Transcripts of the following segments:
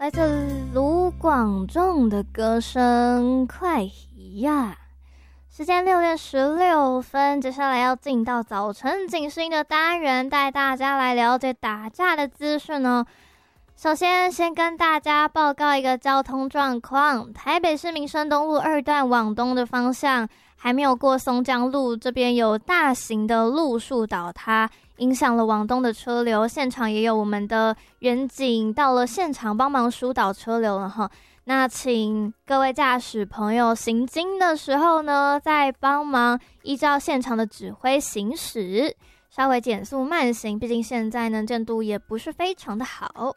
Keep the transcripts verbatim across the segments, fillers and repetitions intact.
来自卢广仲的歌声快移呀。时间六点十六分，接下来要进到早晨警讯的单元，带大家来了解打架的资讯呢。首先，先跟大家报告一个交通状况：台北市民生东路二段往东的方向，还没有过松江路，这边有大型的路树倒塌，影响了往东的车流。现场也有我们的员警到了现场帮忙疏导车流了哈。那请各位驾驶朋友行经的时候呢，再帮忙依照现场的指挥行驶，稍微减速慢行，毕竟现在能见度也不是非常的好。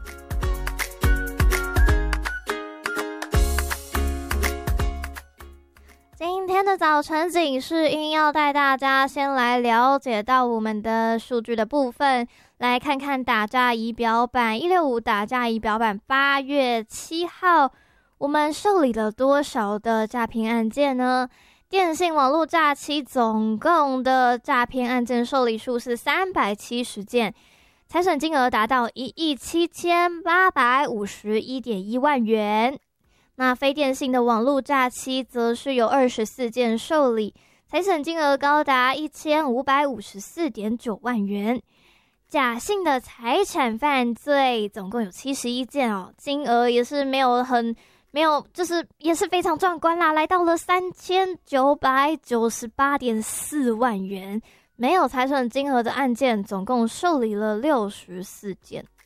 今天的早晨警示音要带大家先来了解到我们的数据的部分，来看看打诈仪表板一六五打诈仪表板八月七号我们受理了多少的诈骗案件呢？电信网络诈欺总共的诈骗案件受理数是三百七十件，财损金额达到一亿七千八百五十一点一万元。那非电信的网络诈欺则是有二十四件受理，财损金额高达一千五百五十四点九万元。假性的财产犯罪总共有七十一件哦，金额也是没有很没有，就是也是非常壮观啦，来到了三千九百九十八点四万元。没有财损金额的案件总共受理了六十四件。